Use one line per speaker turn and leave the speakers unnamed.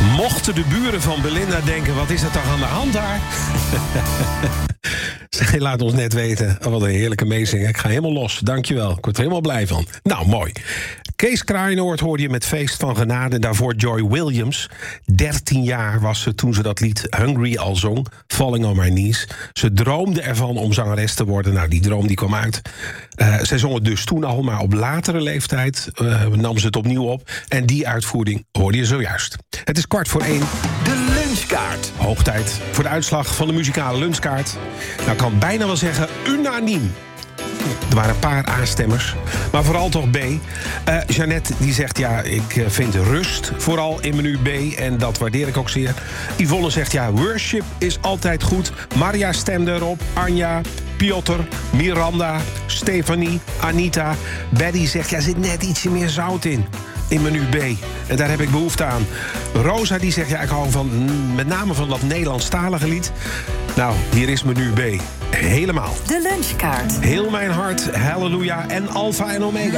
Mochten de buren van Belinda denken, wat is er toch aan de hand daar? Zij laat ons net weten. Oh, wat een heerlijke meezingen. Ik ga helemaal los. Dankjewel. Ik word er helemaal blij van. Nou, mooi. Kees Kraaienoord hoorde je met Feest van Genade. Daarvoor Joy Williams. 13 jaar was ze toen ze dat lied Hungry al zong. Falling on My Knees. Ze droomde ervan om zangeres te worden. Nou, die droom die kwam uit. Zij zong het dus toen al, maar op latere leeftijd nam ze het opnieuw op. En die uitvoering hoorde je zojuist. Het is 1:15.
De lunchkaart.
Hoog tijd voor de uitslag van de muzikale lunchkaart. Nou, ik kan bijna wel zeggen unaniem. Er waren een paar aanstemmers, maar vooral toch B. Jeannette die zegt, ja, ik vind rust vooral in menu B. En dat waardeer ik ook zeer. Yvonne zegt, ja, worship is altijd goed. Maria stemde erop. Anja, Piotr, Miranda, Stefanie, Anita. Betty zegt, ja, er zit net ietsje meer zout in menu B. En daar heb ik behoefte aan. Rosa die zegt, ja, ik hou van met name van dat Nederlandstalige lied. Nou, hier is menu B. Helemaal.
De lunchkaart.
Heel mijn hart, halleluja en alfa en omega.